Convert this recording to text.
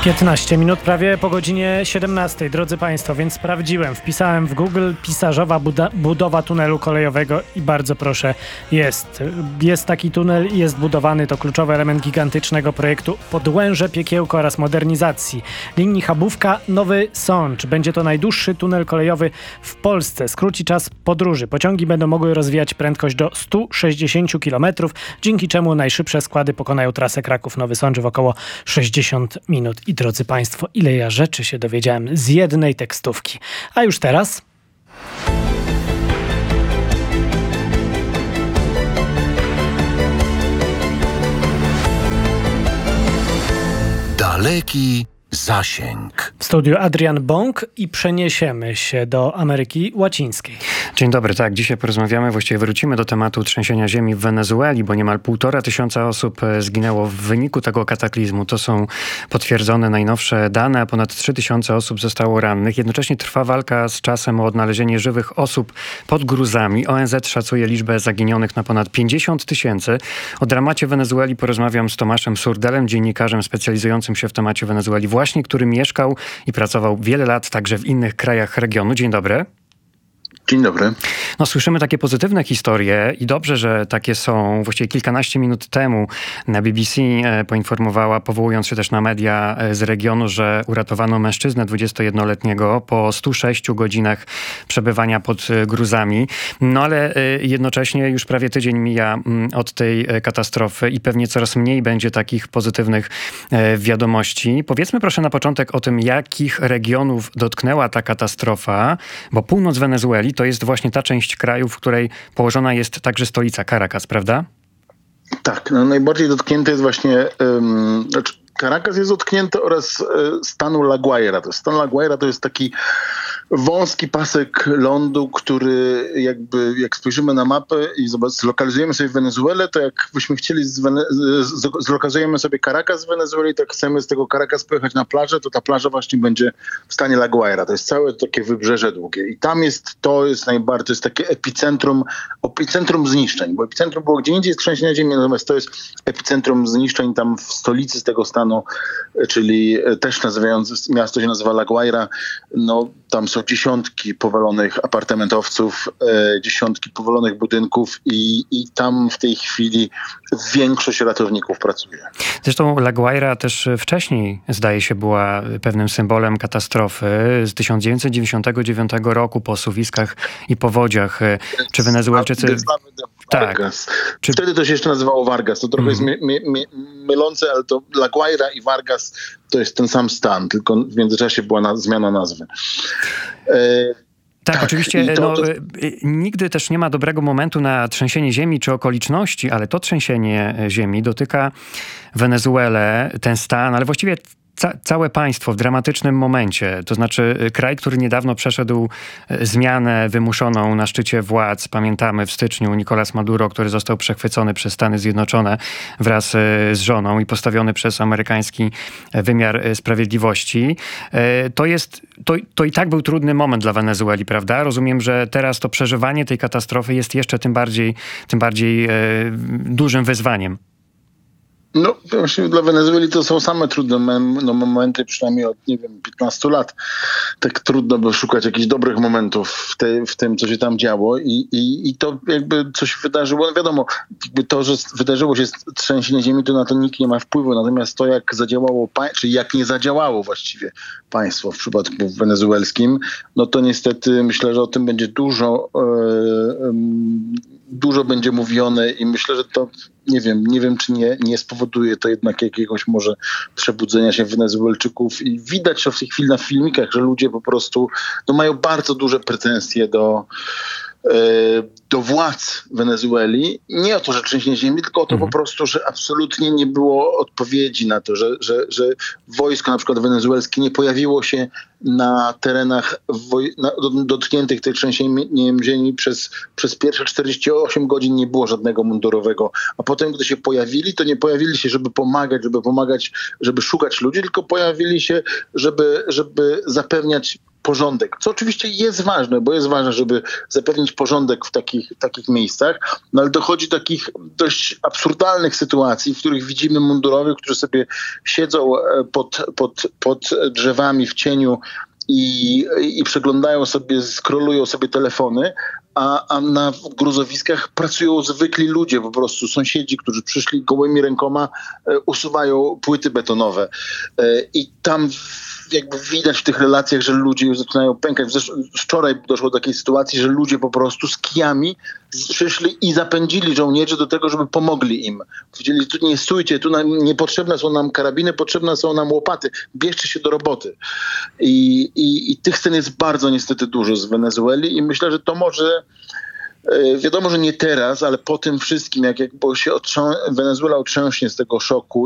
15 minut prawie po godzinie 17, drodzy Państwo, więc sprawdziłem, wpisałem w Google pisarzowa budowa tunelu kolejowego i bardzo proszę, jest taki tunel i jest budowany, to kluczowy element gigantycznego projektu Podłęże Piekiełko oraz modernizacji linii Chabówka-Nowy Sącz. Będzie to najdłuższy tunel kolejowy w Polsce, skróci czas podróży. Pociągi będą mogły rozwijać prędkość do 160 km, dzięki czemu najszybsze składy pokonają trasę Kraków-Nowy Sącz w około 60 minut. I drodzy Państwo, ile ja rzeczy się dowiedziałem z jednej tekstówki. A już teraz... Daleki zasięg. W studiu Adrian Bąk i przeniesiemy się do Ameryki Łacińskiej. Dzień dobry, tak. Dzisiaj porozmawiamy, właściwie wrócimy do tematu trzęsienia ziemi w Wenezueli, bo niemal 1500 osób zginęło w wyniku tego kataklizmu. To są potwierdzone najnowsze dane, a ponad 3000 osób zostało rannych. Jednocześnie trwa walka z czasem o odnalezienie żywych osób pod gruzami. ONZ szacuje liczbę zaginionych na ponad 50 000. O dramacie Wenezueli porozmawiam z Tomaszem Surdelem, dziennikarzem specjalizującym się w temacie Wenezueli, właśnie który mieszkał i pracował wiele lat także w innych krajach regionu. Dzień dobry. Dzień dobry. No, słyszymy takie pozytywne historie i dobrze, że takie są. Właściwie kilkanaście minut temu na BBC poinformowała, powołując się też na media z regionu, że uratowano mężczyznę 21-letniego po 106 godzinach przebywania pod gruzami. No ale jednocześnie już prawie tydzień mija od tej katastrofy i pewnie coraz mniej będzie takich pozytywnych wiadomości. Powiedzmy proszę na początek o tym, jakich regionów dotknęła ta katastrofa, bo północ Wenezueli to jest właśnie ta część kraju, w której położona jest także stolica Caracas, prawda? Tak, no najbardziej dotknięty jest właśnie... Caracas jest dotknięty oraz stanu La Guaira. Stan La Guaira to jest taki wąski pasek lądu, który jak spojrzymy na mapę i zlokalizujemy sobie Wenezuelę, to jakbyśmy chcieli zlokalizujemy sobie Caracas z Wenezueli, to chcemy z tego Caracas pojechać na plażę, to ta plaża właśnie będzie w stanie La Guaira. To jest całe takie wybrzeże długie. I tam to jest takie epicentrum zniszczeń, bo epicentrum było gdzie indziej, jest trzęsienia ziemi, natomiast to jest epicentrum zniszczeń tam w stolicy z tego stanu, czyli też miasto się nazywa La Guaira. No, tam są dziesiątki powalonych apartamentowców, dziesiątki powalonych budynków i tam w tej chwili większość ratowników pracuje. Zresztą La Guaira też wcześniej, zdaje się, była pewnym symbolem katastrofy z 1999 roku po suwiskach i powodziach. Czy Wenezuelczycy... Vargas. Wtedy to się jeszcze nazywało Vargas. To trochę jest mylące, ale to La Guaira i Vargas to jest ten sam stan, tylko w międzyczasie była zmiana nazwy. Tak, oczywiście. Nigdy też nie ma dobrego momentu na trzęsienie ziemi czy okoliczności, ale to trzęsienie ziemi dotyka Wenezuelę, ten stan, ale właściwie całe państwo w dramatycznym momencie. To znaczy kraj, który niedawno przeszedł zmianę wymuszoną na szczycie władz. Pamiętamy w styczniu Nicolás Maduro, który został przechwycony przez Stany Zjednoczone wraz z żoną i postawiony przez amerykański wymiar sprawiedliwości. To i tak był trudny moment dla Wenezueli, prawda? Rozumiem, że teraz to przeżywanie tej katastrofy jest jeszcze tym bardziej dużym wyzwaniem. No właśnie dla Wenezueli to są same trudne momenty, przynajmniej od 15 lat. Tak trudno by szukać jakichś dobrych momentów w tym, co się tam działo i to jakby coś wydarzyło. No wiadomo, to, że wydarzyło się trzęsienie ziemi, to na to nikt nie ma wpływu. Natomiast to, jak zadziałało, czy jak nie zadziałało właściwie państwo w przypadku wenezuelskim, no to niestety myślę, że o tym będzie dużo będzie mówione i myślę, że to nie wiem, czy nie spowoduje to jednak jakiegoś może przebudzenia się Wenezuelczyków i widać to w tej chwili na filmikach, że ludzie po prostu mają bardzo duże pretensje do władz Wenezueli. Nie o to, że trzęsienie ziemi, tylko o to po prostu, że absolutnie nie było odpowiedzi na to, że wojsko na przykład wenezuelskie nie pojawiło się na terenach dotkniętych tych trzęsieniem ziemi przez pierwsze 48 godzin nie było żadnego mundurowego. A potem, gdy się pojawili, to nie pojawili się, żeby pomagać, żeby szukać ludzi, tylko pojawili się, żeby zapewniać porządek, co oczywiście jest ważne, bo jest ważne, żeby zapewnić porządek w takich miejscach, no ale dochodzi do takich dość absurdalnych sytuacji, w których widzimy mundurowych, którzy sobie siedzą pod drzewami w cieniu i przeglądają sobie, scrollują sobie telefony, a na gruzowiskach pracują zwykli ludzie, po prostu sąsiedzi, którzy przyszli gołymi rękoma, usuwają płyty betonowe. I tam jakby widać w tych relacjach, że ludzie już zaczynają pękać. Wczoraj doszło do takiej sytuacji, że ludzie po prostu z kijami przyszli i zapędzili żołnierzy do tego, żeby pomogli im. Powiedzieli, tu nie stójcie, tu niepotrzebne są nam karabiny, potrzebne są nam łopaty. Bierzcie się do roboty. I tych scen jest bardzo niestety dużo z Wenezueli i myślę, że to może... Wiadomo, że nie teraz, ale po tym wszystkim, jak się Wenezuela otrząśnie z tego szoku